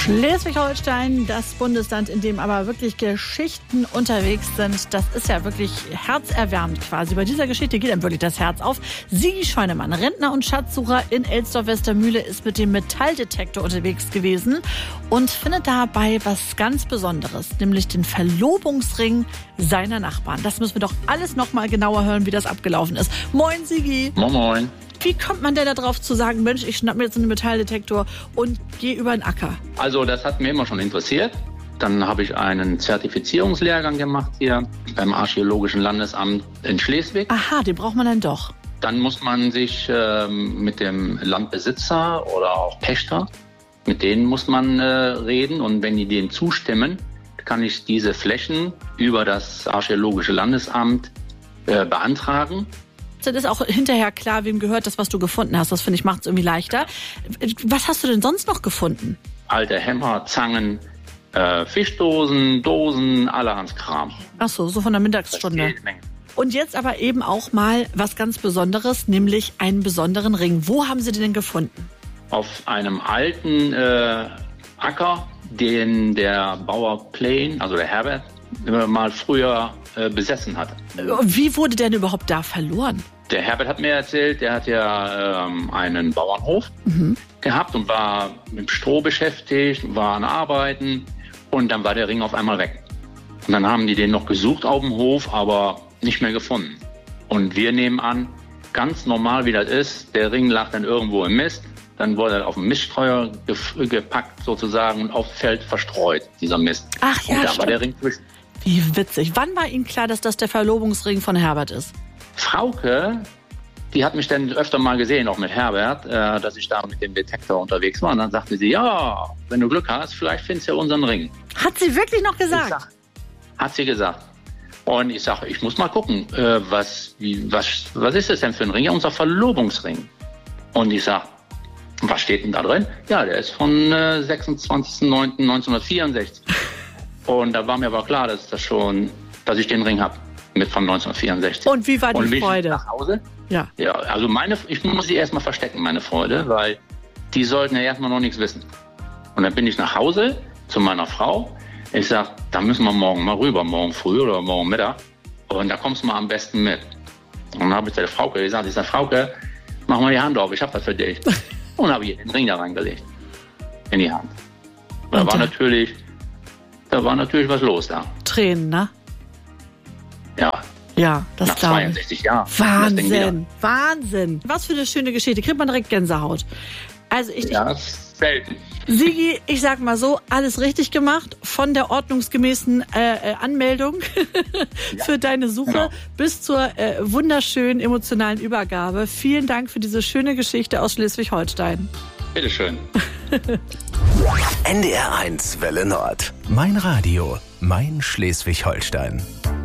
Schleswig-Holstein, das Bundesland, in dem aber wirklich Geschichten unterwegs sind, das ist ja wirklich herzerwärmend quasi. Bei dieser Geschichte geht einem wirklich das Herz auf. Sigi Scheunemann, Rentner und Schatzsucher in Elsdorf-Westermühle, ist mit dem Metalldetektor unterwegs gewesen und findet dabei was ganz Besonderes, nämlich den Verlobungsring seiner Nachbarn. Das müssen wir doch alles noch mal genauer hören, wie das abgelaufen ist. Moin, Sigi. Moin, moin. Wie kommt man denn da drauf zu sagen, Mensch, ich schnapp mir jetzt einen Metalldetektor und gehe über den Acker? Also das hat mir immer schon interessiert. Dann habe ich einen Zertifizierungslehrgang gemacht hier beim Archäologischen Landesamt in Schleswig. Aha, den braucht man dann doch. Dann muss man sich mit dem Landbesitzer oder auch Pächter, mit denen muss man reden. Und wenn die denen zustimmen, kann ich diese Flächen über das Archäologische Landesamt beantragen. Dann ist auch hinterher klar, wem gehört das, was du gefunden hast. Das, finde ich, macht es irgendwie leichter. Was hast du denn sonst noch gefunden? Alte Hämmer, Zangen, Fischdosen, Dosen, allerhand Kram. Ach so von der Mittagsstunde. Und jetzt aber eben auch mal was ganz Besonderes, nämlich einen besonderen Ring. Wo haben Sie den denn gefunden? Auf einem alten Acker, den der Bauer Plain, also der Herbert, mal früher besessen hat. Wie wurde der denn überhaupt da verloren? Der Herbert hat mir erzählt, der hat ja einen Bauernhof gehabt und war mit Stroh beschäftigt, war an Arbeiten und dann war der Ring auf einmal weg. Und dann haben die den noch gesucht auf dem Hof, aber nicht mehr gefunden. Und wir nehmen an, ganz normal wie das ist, der Ring lag dann irgendwo im Mist, dann wurde er auf den Miststreuer gepackt sozusagen und auf Feld verstreut, dieser Mist. Ach ja, und da stimmt. war der Ring zwischen. Wie witzig. Wann war Ihnen klar, dass das der Verlobungsring von Herbert ist? Frauke, die hat mich dann öfter mal gesehen, auch mit Herbert, dass ich da mit dem Detektor unterwegs war. Und dann sagte sie, ja, wenn du Glück hast, vielleicht findest du ja unseren Ring. Hat sie wirklich noch gesagt? Hat sie gesagt. Und ich sage, ich muss mal gucken, was ist das denn für ein Ring? Ja, unser Verlobungsring. Und ich sage, was steht denn da drin? Ja, der ist von 26.09.1964. Und da war mir aber klar, dass ich den Ring habe. Mit von 1964. Und wie war die Freude? Nach Hause? Ja. Ja, also ich muss sie erstmal verstecken, meine Freude, weil die sollten ja erstmal noch nichts wissen. Und dann bin ich nach Hause zu meiner Frau. Ich sag, da müssen wir morgen mal rüber, morgen früh oder morgen Mittag. Und da kommst du mal am besten mit. Und dann habe ich der Frauke gesagt, Frauke, mach mal die Hand auf, ich hab das für dich. Und habe ich den Ring da reingelegt. In die Hand. Da war natürlich was los da. Tränen, ne? Ja. Ja, das nach 62 Jahren. Wahnsinn. Was für eine schöne Geschichte. Kriegt man direkt Gänsehaut. Also das ist selten. Sigi, ich sag mal so, alles richtig gemacht. Von der ordnungsgemäßen Anmeldung für deine Suche bis zur wunderschönen emotionalen Übergabe. Vielen Dank für diese schöne Geschichte aus Schleswig-Holstein. Bitteschön. NDR 1 Welle Nord. Mein Radio, mein Schleswig-Holstein.